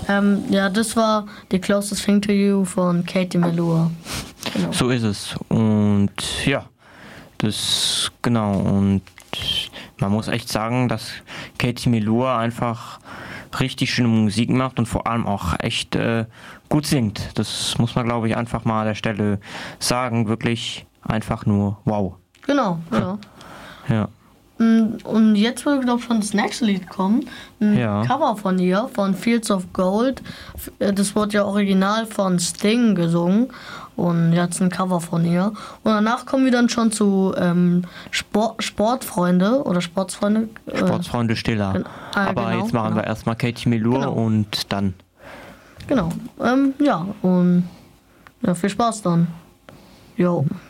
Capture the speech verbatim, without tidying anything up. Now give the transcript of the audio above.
Ähm, ja, das war The Closest Thing to You von Katie Melua. Genau. So ist es. Und ja, das genau. Und man muss echt sagen, dass Katie Melua einfach richtig schöne Musik macht und vor allem auch echt äh, gut singt. Das muss man, glaube ich, einfach mal an der Stelle sagen. Wirklich einfach nur wow. Genau, ja. Ja. Und jetzt würde, glaube ich, schon das nächste Lied kommen. Ein ja. Cover von ihr, von Fields of Gold. Das wurde ja original von Sting gesungen. Und jetzt ein Cover von ihr. Und danach kommen wir dann schon zu ähm, Sport, Sportfreunde oder Sportsfreunde. Äh, Sportsfreunde Stiller. Äh, Aber genau, jetzt machen genau. wir erstmal Katie Melua genau. und dann. Genau. Ähm, ja, und ja, viel Spaß dann. Jo.